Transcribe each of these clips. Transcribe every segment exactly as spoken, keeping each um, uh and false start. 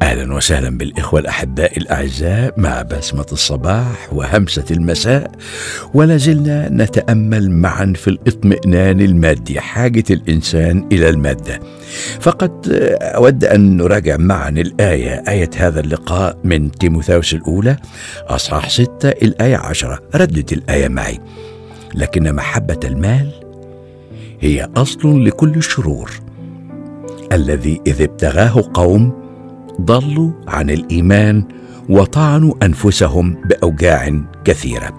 أهلا وسهلا بالإخوة الأحباء الأعزاء مع بسمة الصباح وهمسة المساء، ولا زلنا نتأمل معا في الاطمئنان المادي، حاجة الإنسان إلى المادة. فقد أود أن نراجع معا الآية آية هذا اللقاء من تيموثاوس الأولى أصحاح ستة الآية عشرة. ردت الآية معي: لكن محبة المال هي أصل لكل الشرور، الذي إذ ابتغاه قوم ضلوا عن الإيمان وطعنوا أنفسهم بأوجاع كثيرة.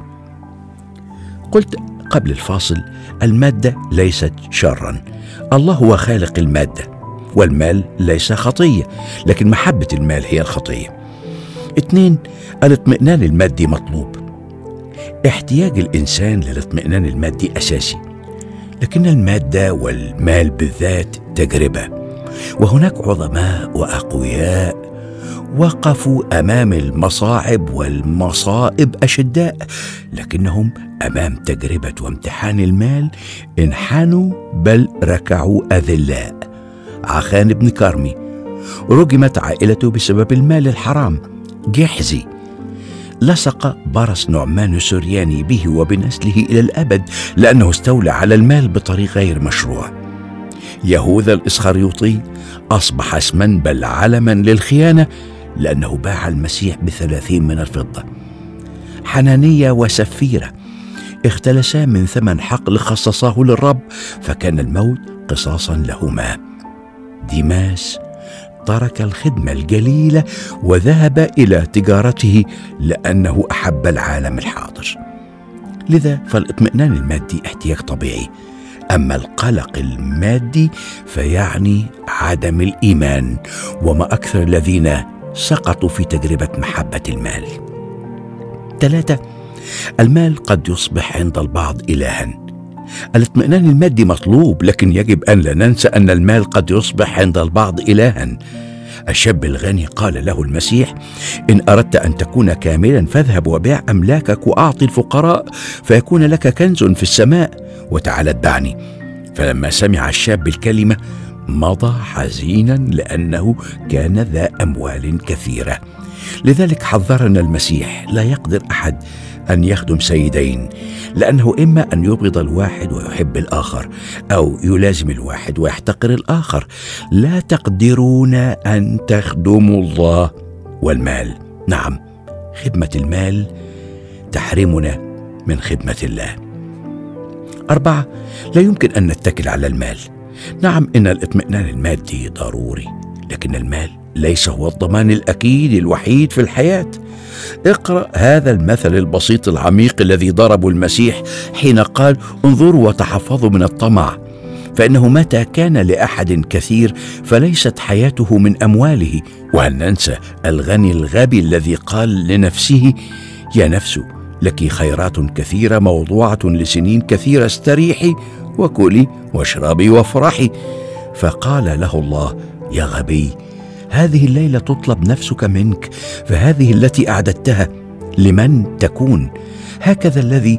قلت قبل الفاصل: المادة ليست شرا، الله هو خالق المادة، والمال ليس خطية، لكن محبة المال هي الخطية. اثنين، الاطمئنان المادي مطلوب. احتياج الإنسان للاطمئنان المادي أساسي، لكن المادة والمال بالذات تجربة، وهناك عظماء وأقوياء وقفوا أمام المصاعب والمصائب أشداء، لكنهم أمام تجربة وامتحان المال انحنوا بل ركعوا أذلاء. عخان بن كرمي رجمت عائلته بسبب المال الحرام. جحزي لصق برص نعمان السرياني به وبنسله إلى الأبد لأنه استولى على المال بطريق غير مشروع. يهوذا الإسخريوطي أصبح اسما بل علما للخيانة لأنه باع المسيح بثلاثين من الفضة. حنانية وسفيرة اختلسا من ثمن حقل خصصاه للرب، فكان الموت قصاصا لهما. ديماس ترك الخدمة الجليلة وذهب إلى تجارته لأنه أحب العالم الحاضر. لذا فالاطمئنان المادي احتياج طبيعي، أما القلق المادي فيعني عدم الإيمان، وما أكثر الذين سقطوا في تجربة محبة المال. ثلاثة، المال قد يصبح عند البعض إلها. الاطمئنان المادي مطلوب، لكن يجب أن لا ننسى أن المال قد يصبح عند البعض إلها. الشاب الغني قال له المسيح: إن أردت أن تكون كاملا فاذهب وبيع أملاكك وأعطي الفقراء فيكون لك كنز في السماء وتعال اتبعني. فلما سمع الشاب الكلمة مضى حزينا لأنه كان ذا أموال كثيرة. لذلك حذرنا المسيح: لا يقدر أحد أن يخدم سيدين، لأنه إما أن يبغض الواحد ويحب الآخر، أو يلازم الواحد ويحتقر الآخر. لا تقدرون أن تخدموا الله والمال. نعم، خدمة المال تحرمنا من خدمة الله. أربعة، لا يمكن أن نتكل على المال. نعم، إن الاطمئنان المادي ضروري، لكن المال ليس هو الضمان الأكيد الوحيد في الحياة. اقرأ هذا المثل البسيط العميق الذي ضربه المسيح حين قال: انظروا وتحفظوا من الطمع، فإنه متى كان لأحد كثير فليست حياته من أمواله. وهل ننسى الغني الغبي الذي قال لنفسه: يا نفس لك خيرات كثيرة موضوعة لسنين كثيرة، استريحي وكلي واشربي وافرحي. فقال له الله: يا غبي، هذه الليلة تطلب نفسك منك، فهذه التي أعددتها لمن تكون؟ هكذا الذي